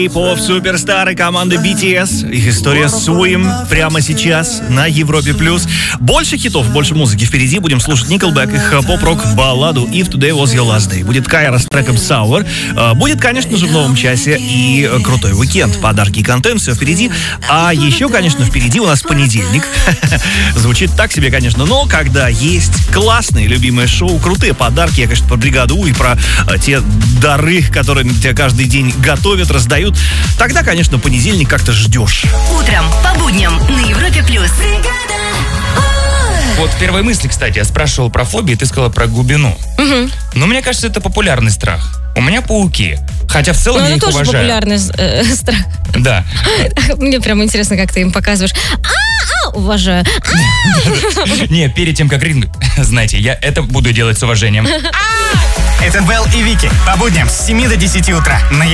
Поп суперстары команды BTS. Их история с Swim прямо сейчас на Европе+. Больше хитов, больше музыки впереди. Будем слушать Nickelback, их поп-рок балладу If Today Was Your Last Day. Будет Кайра с треком Sour. Будет, конечно же, в новом часе и крутой уикенд. Подарки и контент, все впереди. А еще, конечно, впереди у нас понедельник. Звучит так себе, конечно, но когда есть классные любимые шоу, крутые подарки, я, конечно, про бригаду и про те дары, которые тебе каждый день готовят, раздают, тогда, конечно, понедельник как-то ждешь. Утром по будням на Европе+. Вот первые мысли, кстати, я спрашивал про фобии, ты сказала про глубину. Но мне кажется, это популярный страх. У меня пауки. Хотя в целом я их уважаю. Это тоже популярный страх. Да. Мне прям интересно, как ты им показываешь. Уважаю. Не, перед тем, как ринг, знаете, я это буду делать с уважением. Это Белл и Вики. По будням с 7 до 10 утра на